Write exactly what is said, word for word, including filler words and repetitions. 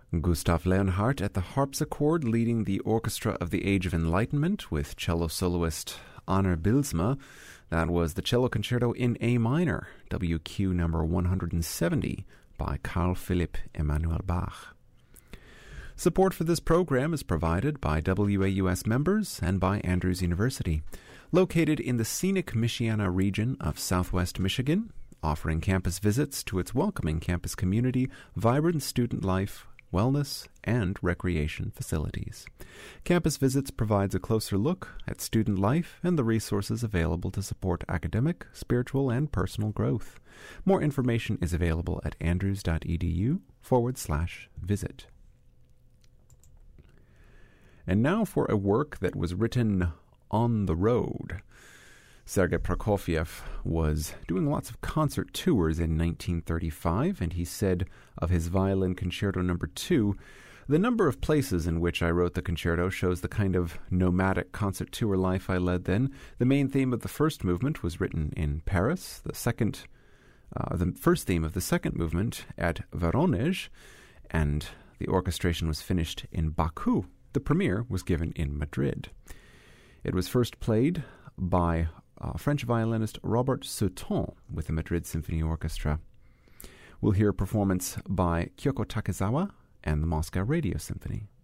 Gustav Leonhardt at the harpsichord, leading the Orchestra of the Age of Enlightenment with cello soloist Anna Bylsma. That was the Cello Concerto in A minor, W Q number one hundred seventy, by Carl Philipp Emanuel Bach. Support for this program is provided by W A U S members and by Andrews University, located in the scenic Michiana region of southwest Michigan, offering campus visits to its welcoming campus community, vibrant student life, wellness, and recreation facilities. Campus Visits provides a closer look at student life and the resources available to support academic, spiritual, and personal growth. More information is available at andrews.edu forward slash visit. And now for a work that was written on the road. Sergei Prokofiev was doing lots of concert tours in nineteen thirty-five, and he said of his Violin Concerto number two, "The number of places in which I wrote the concerto shows the kind of nomadic concert tour life I led then. The main theme of the first movement was written in Paris, the second, uh, the first theme of the second movement at Voronezh, and the orchestration was finished in Baku. The premiere was given in Madrid. It was first played by Uh, French violinist Robert Souton with the Madrid Symphony Orchestra. We'll hear a performance by Kyoko Takezawa and the Moscow Radio Symphony.